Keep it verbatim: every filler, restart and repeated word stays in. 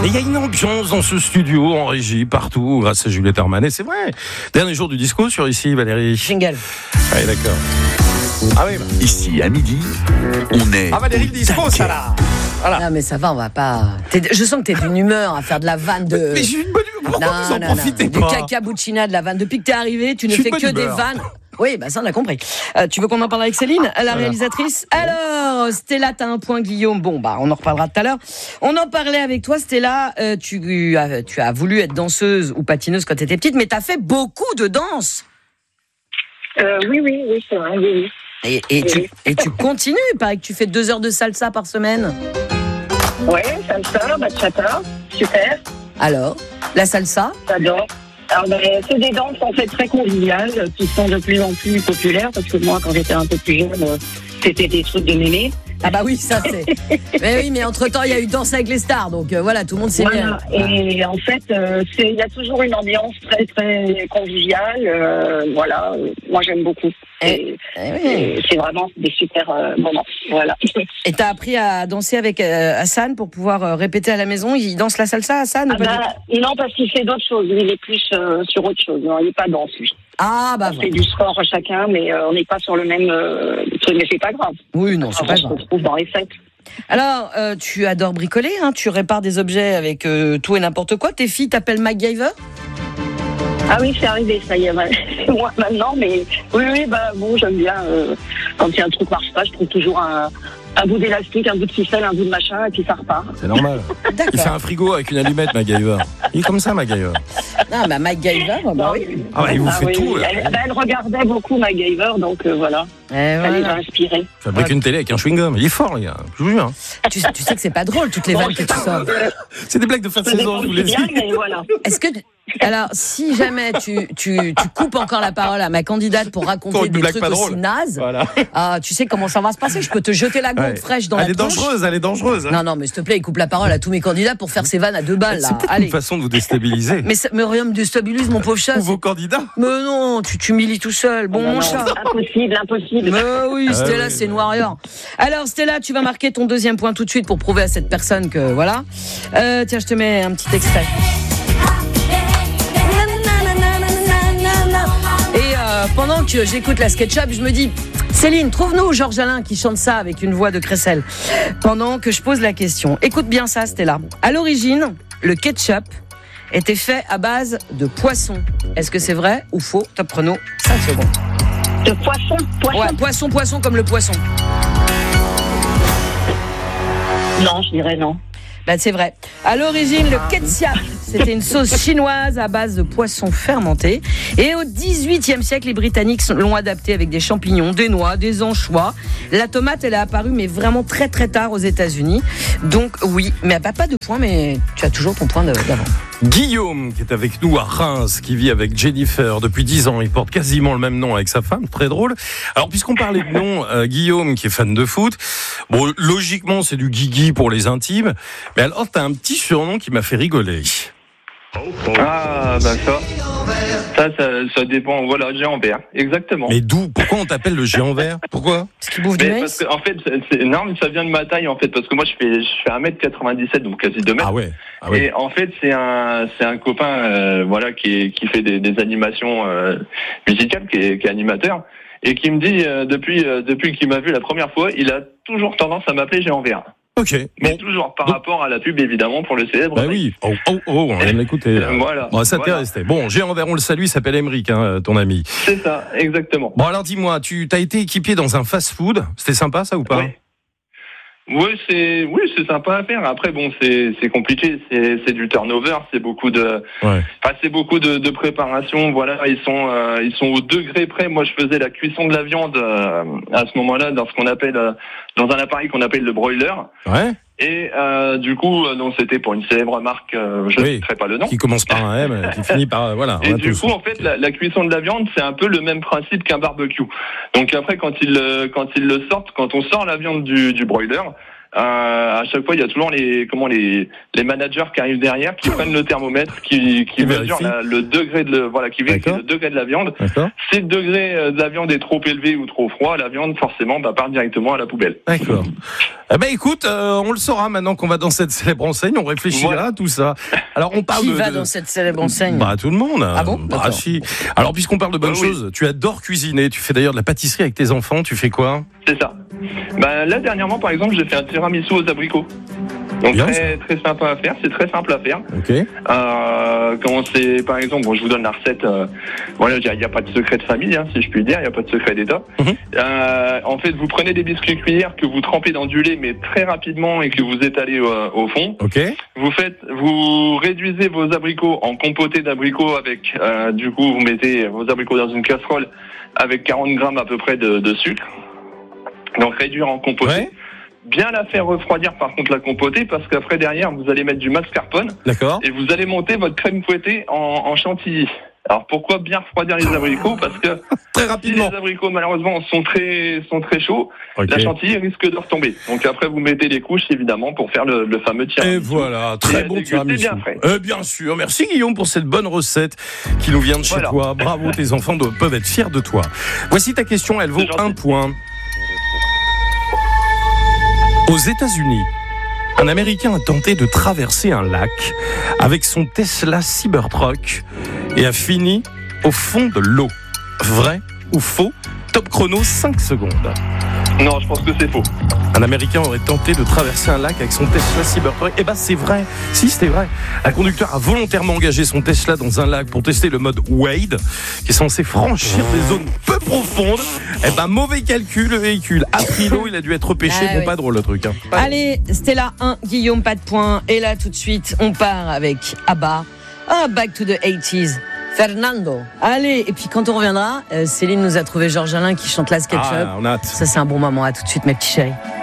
Et il y a une ambiance dans ce studio, en régie, partout, grâce à Juliette Armanet. C'est vrai. Dernier jour du disco sur ici, Valérie. Jingle. Allez, d'accord. Ah oui. Ici, à midi, on est... Ah, Valérie, le disco, ça là. Voilà. Non, mais ça va, on va pas. T'es... Je sens que t'es d'une humeur à faire de la vanne de. Mais j'ai une bonne humeur. Pourquoi non, vous en non, profitez non. pas? Du caca buccina, de la vanne. Depuis que t'es arrivé, tu ne J'ai fais une que bonne des humeur. vannes. Oui, bah ça on a compris. Euh, tu veux qu'on en parle avec Céline, la voilà. réalisatrice? Alors, Stella, t'as un point, Guillaume. Bon, bah, on en reparlera tout à l'heure. On en parlait avec toi, Stella. Euh, tu, as, tu as voulu être danseuse ou patineuse quand t'étais petite, mais t'as fait beaucoup de danse. Euh, oui, oui, oui, c'est vrai, oui, oui. Et, et, Oui. tu, et tu continues. Il paraît que tu fais deux heures de salsa par semaine. Ouais, salsa, bachata, super, Alors, la salsa? j'adore. Alors, ben, c'est des danses en fait très conviviales qui sont de plus en plus populaires parce que moi, quand j'étais un peu plus jeune, euh, c'était des trucs de mémé. Ah bah oui, ça c'est. Mais oui, mais entre-temps, il y a eu Danse avec les stars, donc euh, voilà, tout le monde s'est Voilà. bien. Et en fait, euh, c'est- il y a toujours une ambiance très très conviviale. euh, voilà, moi j'aime beaucoup. Et- Et, Eh oui. et c'est vraiment des super euh, moments. Voilà. Et t'as appris à danser avec euh, Hassan pour pouvoir euh, répéter à la maison. Il danse la salsa, Hassan ou Ah pas du bah, tout? non, parce qu'il fait d'autres choses. Il est plus euh, sur autre chose. Non, il n'est pas danse, lui. Ah bah On voilà. fait du sport chacun, mais euh, on n'est pas sur le même euh, truc. Mais c'est pas grave. Oui, non, c'est on pas se grave. retrouve dans les fêtes. Alors, euh, tu adores bricoler, hein, tu répares des objets avec euh, tout et n'importe quoi. Tes filles t'appellent MacGyver? Ah oui, c'est arrivé, ça y est, ouais. C'est moi maintenant, mais oui, oui, bah bon, j'aime bien. Euh, quand il y a un truc qui marche pas, je trouve toujours un, un bout d'élastique, un bout de ficelle, un bout de machin, et puis ça repart. C'est normal. Il fait D'accord. un frigo avec une allumette, MacGyver. Il est comme ça, MacGyver. Non, bah MacGyver, bah oui. Ah ouais, il vous fait oui, tout, oui. là. Elle, bah, elle regardait beaucoup MacGyver, donc euh, voilà, Eh, ça les a voilà. inspirés. Fabrique une télé avec un chewing-gum. Il est fort, les gars. Je vous jure. tu, tu sais que c'est pas drôle, toutes les vannes que tu sors. C'est des blagues de fin de Ça saison, dépend je vous du l'ai dit. bien, mais voilà. Est-ce que... Alors, si jamais tu, tu, tu coupes encore la parole à ma candidate pour Pour raconter une des blague trucs pas aussi drôle. nazes, Voilà. ah, tu sais comment ça va se passer. Je peux te jeter la gonde Ouais. fraîche dans Elle la est tronche. dangereuse, elle est dangereuse. hein. Non, non, mais s'il te plaît, il coupe la parole à tous mes candidats pour faire ses vannes à deux balles, là. C'est peut-être Allez. une façon de vous déstabiliser. Mais, ça- mais rien me déstabilise, mon pauvre chat. Ou vos candidats. Mais non, tu t'humilies tout seul. Bon, Non, mon non, chat. impossible, impossible. Mais oui, Ah Stella, oui, c'est bah. Warrior. Alors, Stella, tu vas marquer ton deuxième point tout de suite pour prouver à cette personne que, voilà. Euh, tiens, je te mets un petit extrait. Et euh, pendant que j'écoute la SketchUp, je me dis, Céline, trouve-nous Georges Alain qui chante ça avec une voix de crécelle. Pendant que je pose la question. Écoute bien ça, Stella. À l'origine, le ketchup était fait à base de poisson. Est-ce que c'est vrai ou faux? Top chrono, cinq secondes. De poisson, poisson. Ouais, poisson, poisson comme le poisson. Non, je dirais non. Ben, c'est vrai. À l'origine, le ketchup, c'était une sauce chinoise à base de poisson fermenté. Et au dix-huitième siècle, les Britanniques l'ont adapté avec des champignons, des noix, des anchois. La tomate, elle est apparue, mais vraiment très très tard aux États-Unis. Donc oui, mais bah, pas de point, mais tu as toujours ton point de- d'avant. Guillaume, qui est avec nous à Reims, qui vit avec Jennifer depuis dix ans. Il porte quasiment le même nom avec sa femme. Très drôle. Alors, puisqu'on parlait de nom, euh, Guillaume, qui est fan de foot. Bon, logiquement, c'est du Guigui pour les intimes. Mais alors, t'as un petit surnom qui m'a fait rigoler. Ah, bah ça. Ça, ça, ça dépend. Voilà, géant vert. Exactement. Mais d'où? Pourquoi on t'appelle le géant vert? Pourquoi? Parce qu'il bouffe du Mais parce maïs. que, en fait, c'est, c'est- non, mais ça vient de ma taille, en fait, parce que moi, je fais, je fais un mètre quatre-vingt-dix-sept, donc quasi deux mètres. Ah ouais. Ah ouais. Et en fait, c'est un, c'est un copain, euh, voilà, qui, est, qui fait des, des animations euh, musicales, qui est, qui est animateur, et qui me dit, euh, depuis, euh, depuis qu'il m'a vu la première fois, il a toujours tendance à m'appeler géant vert. Ok. Mais Bon. toujours par Donc- rapport à la pub, évidemment, pour le célèbre. Bah oui. Oh, oh, oh, on vient de l'écouter. là. Voilà. Bon, ça t'est Voilà. resté. Bon, géant vert, on le salue, il s'appelle Emeric, hein, ton ami. C'est ça, exactement. Bon, alors dis-moi, tu t'as été équipier dans un fast-food. C'était sympa, ça, ou pas? Oui. Oui, c'est oui, c'est sympa à faire. Après, bon, c'est c'est compliqué. C'est c'est du turnover. C'est beaucoup de, Ouais. enfin, c'est beaucoup de, de préparation. Voilà, ils sont euh, ils sont au degré près. Moi, je faisais la cuisson de la viande euh, à ce moment-là dans ce qu'on appelle euh, dans un appareil qu'on appelle le broiler. Ouais. Et euh, du coup, euh, donc c'était pour une célèbre marque. Euh, je ne Oui. citerai pas le nom. Qui commence par un M, qui finit par, euh, voilà. on Et a du tous. coup, en fait, la, la cuisson de la viande, c'est un peu le même principe qu'un barbecue. Donc après, quand ils, euh, quand ils le sortent, quand on sort la viande du, du broiler, Euh, à chaque fois, il y a toujours les comment les les managers qui arrivent derrière, qui prennent le thermomètre, qui qui mesurent la, le degré de le, voilà, qui vérifient le degré de la viande. D'accord. Si le degré de la viande est trop élevé ou trop froid, la viande forcément bah, part directement à la poubelle. D'accord. Eh ben écoute, euh, on le saura maintenant qu'on va dans cette célèbre enseigne, on réfléchira voilà. à tout ça. Alors on parle Qui de, va de... dans cette célèbre enseigne? Bah tout le monde. Ah bon? Bah si. Alors puisqu'on parle de bonnes euh, choses, oui. tu adores cuisiner, tu fais d'ailleurs de la pâtisserie avec tes enfants, tu fais quoi? C'est ça. Bah là dernièrement par exemple, j'ai fait un tiramisu aux abricots. Donc Bien, très très sympa à faire, c'est très simple à faire. Ok. Euh, comment c'est, par exemple, bon, je vous donne la recette. Euh, voilà, il n'y a, a pas de secret de famille, hein, si je puis dire, il n'y a pas de secret d'État. Mm-hmm. Euh, en fait, vous prenez des biscuits cuillères que vous trempez dans du lait, mais très rapidement et que vous étalez euh, au fond. Ok. Vous faites, vous réduisez vos abricots en compoté d'abricots avec, euh, du coup, vous mettez vos abricots dans une casserole avec quarante grammes à peu près de, de sucre. Donc réduire en compoté. Ouais. Bien la faire refroidir par contre la compotée parce qu'après derrière vous allez mettre du mascarpone. D'accord. Et vous allez monter votre crème fouettée en, en chantilly. Alors pourquoi bien refroidir les abricots? Parce que très rapidement. Si les abricots malheureusement sont très sont très chauds, okay. la chantilly risque de retomber. Donc après vous mettez les couches évidemment pour faire le, le fameux tiramisu. Et voilà, très et bon tiramisu. Bien frais. Euh, bien sûr, merci Guillaume pour cette bonne recette qui nous vient de chez voilà. toi. Bravo, tes enfants doivent, peuvent être fiers de toi. Voici ta question, elle vaut un point. Aux États-Unis, un Américain a tenté de traverser un lac avec son Tesla Cybertruck et a fini au fond de l'eau. Vrai ou faux? Top chrono, cinq secondes. Non, je pense que c'est faux. Un Américain aurait tenté de traverser un lac avec son Tesla Cybertruck. Eh ben, c'est vrai. Si, c'est vrai. Un conducteur a volontairement engagé son Tesla dans un lac pour tester le mode Wade, qui est censé franchir des zones peu profondes. Eh ben, mauvais calcul, le véhicule a pris l'eau, il a dû être pêché. Ah, bon, oui. Pas drôle, le truc. Hein. Allez, Stella un, Guillaume, pas de points. Et là, tout de suite, on part avec ABBA. Ah, Back to the eighties. Fernando. Allez, et puis quand on reviendra, euh, Céline nous a trouvé Georges Alain qui chante la SketchUp. Ah, on a hâte. Ça, c'est un bon moment. À tout de suite, mes petits chéris.